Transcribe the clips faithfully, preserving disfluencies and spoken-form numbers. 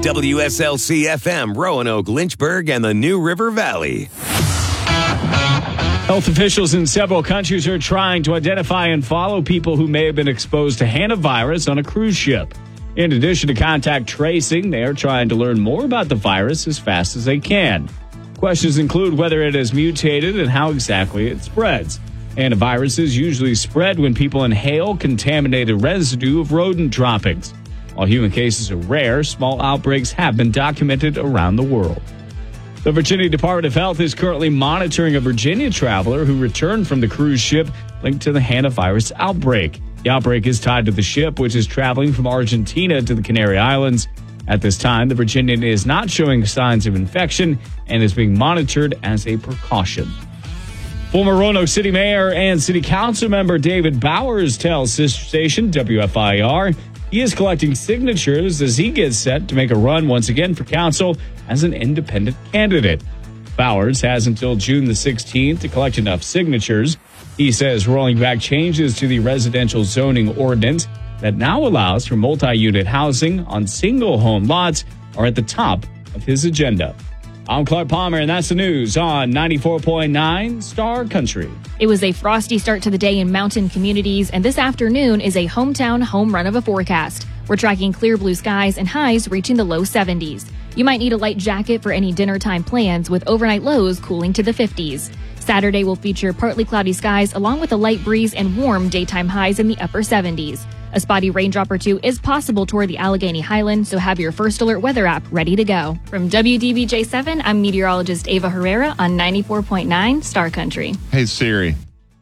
W S L C F M, Roanoke, Lynchburg, and the New River Valley. Health officials in several countries are trying to identify and follow people who may have been exposed to hantavirus on a cruise ship. In addition to contact tracing, they are trying to learn more about the virus as fast as they can. Questions include whether it has mutated and how exactly it spreads. Hantaviruses usually spread when people inhale contaminated residue of rodent droppings. While human cases are rare, small outbreaks have been documented around the world. The Virginia Department of Health is currently monitoring a Virginia traveler who returned from the cruise ship linked to the hantavirus outbreak. The outbreak is tied to the ship, which is traveling from Argentina to the Canary Islands. At this time, the Virginian is not showing signs of infection and is being monitored as a precaution. Former Roanoke City Mayor and City Council member David Bowers tells sister station W F I R he is collecting signatures as he gets set to make a run once again for council as an independent candidate. Bowers has until June the sixteenth to collect enough signatures. He says rolling back changes to the residential zoning ordinance that now allows for multi-unit housing on single home lots are at the top of his agenda. I'm Clark Palmer, and that's the news on ninety-four point nine Star Country. It was a frosty start to the day in mountain communities, and this afternoon is a hometown home run of a forecast. We're tracking clear blue skies and highs reaching the low seventies. You might need a light jacket for any dinner time plans, with overnight lows cooling to the fifties. Saturday will feature partly cloudy skies along with a light breeze and warm daytime highs in the upper seventies. A spotty raindrop or two is possible toward the Allegheny Highlands, so have your First Alert weather app ready to go. From W D B J seven, I'm meteorologist Ava Herrera on ninety-four point nine Star Country. Hey, Siri.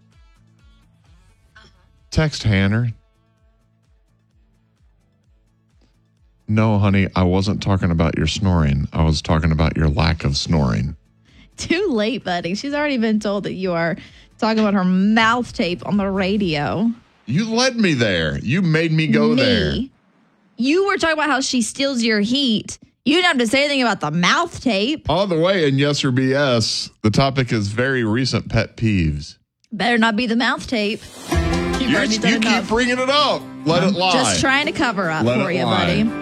Text Hanner. No, honey, I wasn't talking about your snoring. I was talking about your lack of snoring. Too late, buddy. She's already been told that you are talking about her mouth tape on the radio. You led me there. You made me go me. there. You were talking about how she steals your heat. You didn't have to say anything about the mouth tape. All the way in Yes or B S, the topic is very recent pet peeves. Better not be the mouth tape. You've You're, already done you enough. keep bringing it up. Let I'm it lie. Just trying to cover up Let for it you, lie. buddy.